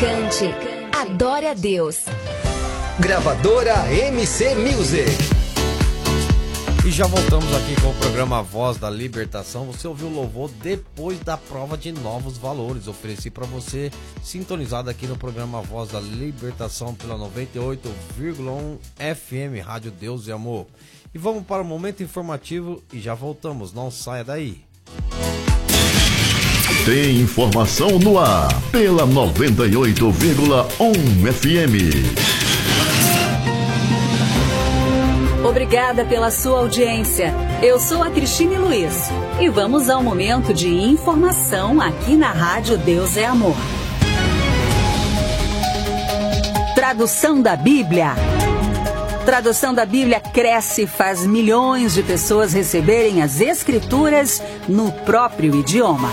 Cante, adore a Deus. Gravadora MC Music. E já voltamos aqui com o programa Voz da Libertação. Você ouviu o louvor depois da prova de novos valores. Ofereci para você, sintonizado aqui no programa Voz da Libertação pela 98,1 FM, Rádio Deus e Amor. E vamos para o momento informativo e já voltamos. Não saia daí. Tem informação no ar pela 98,1 FM. Obrigada pela sua audiência. Eu sou a Cristine Luiz e vamos ao momento de informação aqui na Rádio Deus é Amor. Tradução da Bíblia. Tradução da Bíblia cresce e faz milhões de pessoas receberem as Escrituras no próprio idioma.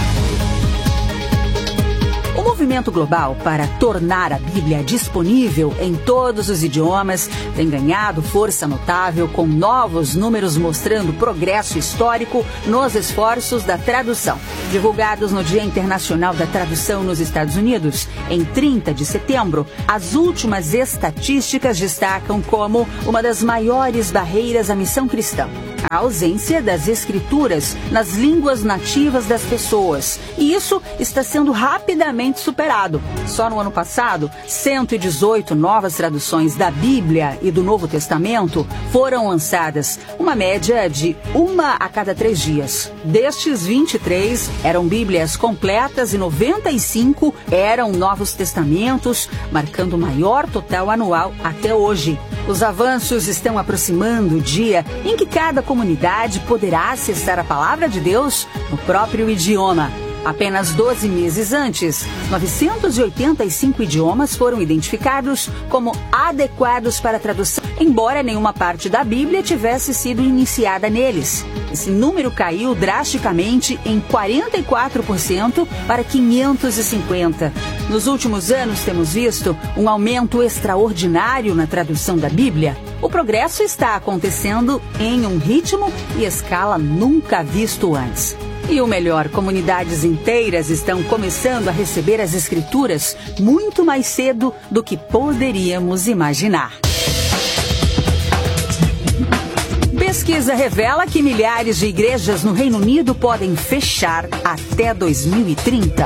O movimento global para tornar a Bíblia disponível em todos os idiomas tem ganhado força notável, com novos números mostrando progresso histórico nos esforços da tradução. Divulgados no Dia Internacional da Tradução nos Estados Unidos, em 30 de setembro, as últimas estatísticas destacam como uma das maiores barreiras à missão cristã a ausência das escrituras nas línguas nativas das pessoas. E isso está sendo rapidamente superado. Só no ano passado, 118 novas traduções da Bíblia e do Novo Testamento foram lançadas, uma média de uma a cada 3 dias. Destes, 23 eram Bíblias completas e 95 eram Novos Testamentos, marcando o maior total anual até hoje. Os avanços estão aproximando o dia em que cada comunidade poderá acessar a Palavra de Deus no próprio idioma. Apenas 12 meses antes, 985 idiomas foram identificados como adequados para tradução, embora nenhuma parte da Bíblia tivesse sido iniciada neles. Esse número caiu drasticamente em 44% para 550. Nos últimos anos, temos visto um aumento extraordinário na tradução da Bíblia. O progresso está acontecendo em um ritmo e escala nunca visto antes. E o melhor, comunidades inteiras estão começando a receber as Escrituras muito mais cedo do que poderíamos imaginar. Pesquisa revela que milhares de igrejas no Reino Unido podem fechar até 2030.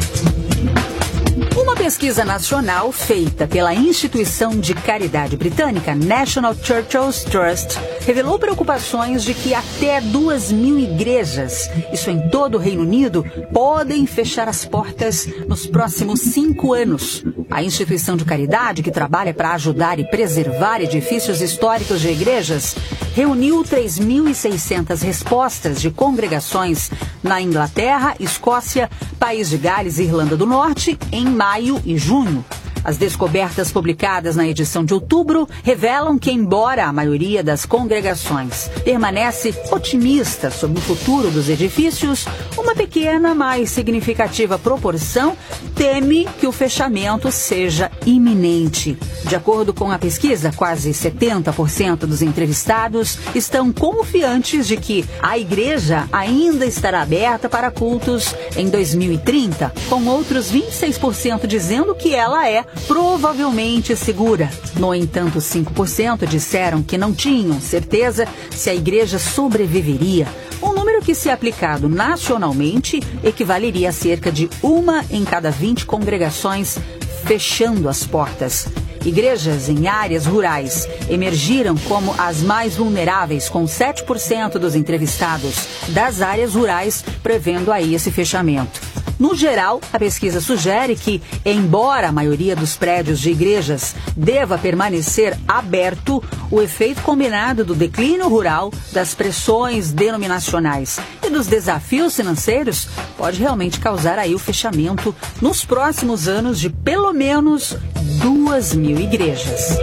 Uma pesquisa nacional feita pela instituição de caridade britânica National Churches Trust revelou preocupações de que até 2.000 igrejas, isso em todo o Reino Unido, podem fechar as portas nos próximos 5 anos. A instituição de caridade, que trabalha para ajudar e preservar edifícios históricos de igrejas, reuniu 3.600 respostas de congregações na Inglaterra, Escócia, País de Gales e Irlanda do Norte em maio e junho. As descobertas publicadas na edição de outubro revelam que, embora a maioria das congregações permanece otimista sobre o futuro dos edifícios, uma pequena, mas significativa proporção teme que o fechamento seja iminente. De acordo com a pesquisa, quase 70% dos entrevistados estão confiantes de que a igreja ainda estará aberta para cultos em 2030, com outros 26% dizendo que ela é provavelmente segura. No entanto, 5% disseram que não tinham certeza se a igreja sobreviveria. Um número que, se aplicado nacionalmente, equivaleria a cerca de 1 em cada 20 congregações fechando as portas. Igrejas em áreas rurais emergiram como as mais vulneráveis, com 7% dos entrevistados das áreas rurais prevendo aí esse fechamento. No geral, a pesquisa sugere que, embora a maioria dos prédios de igrejas deva permanecer aberto, o efeito combinado do declínio rural, das pressões denominacionais e dos desafios financeiros pode realmente causar aí o fechamento nos próximos anos de pelo menos 2.000 igrejas.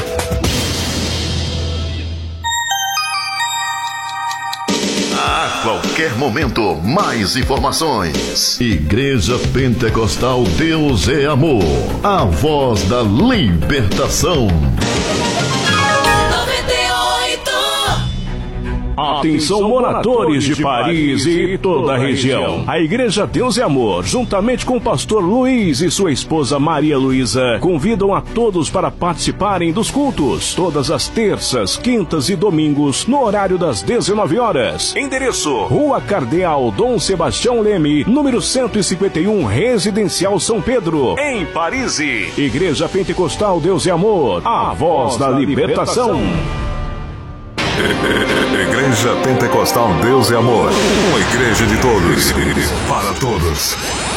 A qualquer momento, mais informações. Igreja Pentecostal Deus é Amor, a voz da libertação. Atenção, moradores de Paris e toda a região. A Igreja Deus e Amor, juntamente com o pastor Luiz e sua esposa Maria Luísa, convidam a todos para participarem dos cultos, todas as terças, quintas e domingos, no horário das 19 horas. Endereço: Rua Cardeal Dom Sebastião Leme, número 151, Residencial São Pedro, em Paris. Igreja Pentecostal Deus e Amor, a voz da libertação. Igreja Pentecostal Deus e Amor, uma igreja de todos, para todos.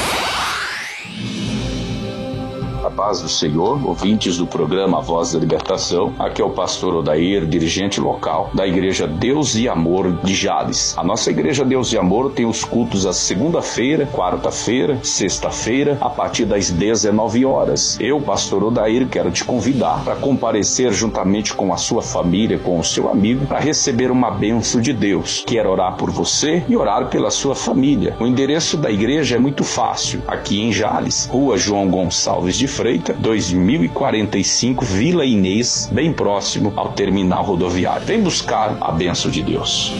A paz do Senhor, ouvintes do programa A Voz da Libertação. Aqui é o pastor Odair, dirigente local da Igreja Deus e Amor de Jales. A nossa Igreja Deus e Amor tem os cultos às segunda-feira, quarta-feira, sexta-feira, a partir das 19 horas. Eu, pastor Odair, quero te convidar para comparecer juntamente com a sua família, com o seu amigo, para receber uma bênção de Deus. Quero orar por você e orar pela sua família. O endereço da igreja é muito fácil. Aqui em Jales, Rua João Gonçalves de Freitas, 2045, Vila Inês, bem próximo ao terminal rodoviário. Vem buscar a bênção de Deus.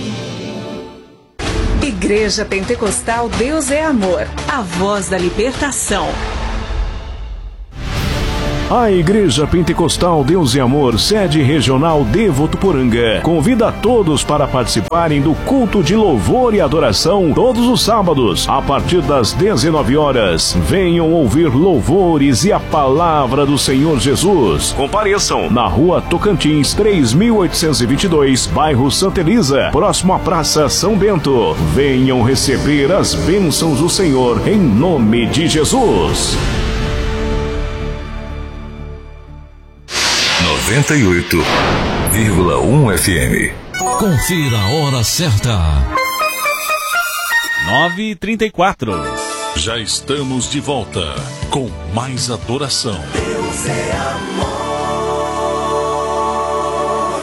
Igreja Pentecostal Deus é Amor, a voz da libertação. A Igreja Pentecostal Deus e Amor, sede regional de Votuporanga, convida a todos para participarem do culto de louvor e adoração todos os sábados, a partir das 19 horas. Venham ouvir louvores e a palavra do Senhor Jesus. Compareçam na Rua Tocantins, 3822, bairro Santa Elisa, próximo à Praça São Bento. Venham receber as bênçãos do Senhor em nome de Jesus. 98,1 FM. Confira a hora certa. 9h34. Já estamos de volta com mais adoração. Deus é amor.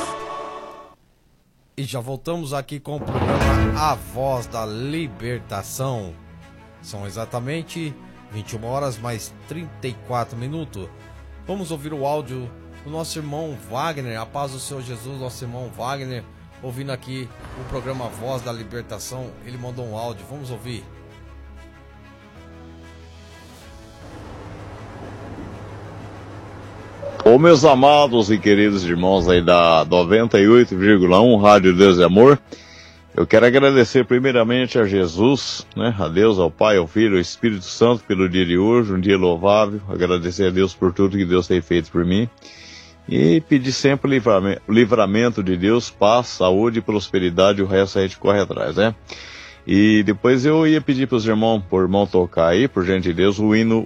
E já voltamos aqui com o programa A Voz da Libertação. São exatamente 21 horas mais 34 minutos. Vamos ouvir o áudio do nosso irmão Wagner. A paz do Senhor Jesus, nosso irmão Wagner, ouvindo aqui o programa Voz da Libertação. Ele mandou um áudio, vamos ouvir. Ô meus amados e queridos irmãos aí da 98,1 Rádio Deus e Amor, eu quero agradecer primeiramente a Jesus, né, a Deus, ao Pai, ao Filho, ao Espírito Santo pelo dia de hoje, um dia louvável. Agradecer a Deus por tudo que Deus tem feito por mim. E pedir sempre o livramento de Deus, paz, saúde e prosperidade, o resto a gente corre atrás, né? E depois eu ia pedir para os irmãos, por irmão tocar aí, por gentileza, o hino,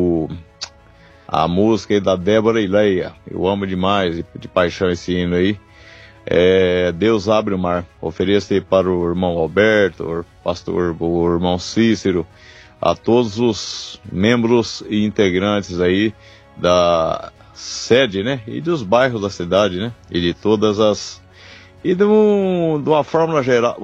a música aí da Débora e Leia. Eu amo demais, de paixão esse hino aí. Deus abre o mar. Ofereço aí para o irmão Alberto, o pastor, o irmão Cícero, a todos os membros e integrantes aí da sede, né, e dos bairros da cidade, né, e de todas as, e de uma forma geral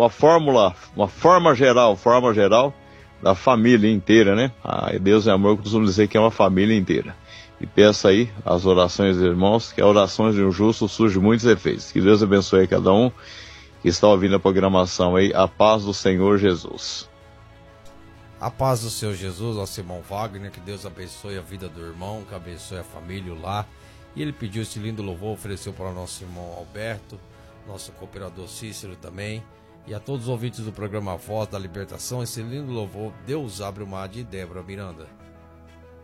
da família inteira, né. Deus é amor, eu costumo dizer que é uma família inteira. E peço aí as orações dos irmãos, que as orações de um justo surgem muitos efeitos. Que Deus abençoe a cada um que está ouvindo a programação aí. A paz do Senhor Jesus. A paz do Senhor Jesus, nosso irmão Wagner, que Deus abençoe a vida do irmão, que abençoe a família lá. E ele pediu esse lindo louvor, ofereceu para o nosso irmão Alberto, nosso cooperador Cícero também, e a todos os ouvintes do programa Voz da Libertação, esse lindo louvor, Deus abre o mar, de Débora Miranda.